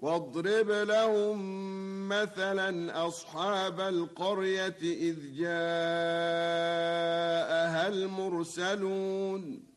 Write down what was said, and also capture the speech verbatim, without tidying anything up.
واضرب لهم مثلا أصحاب القرية إذ جاءها المرسلون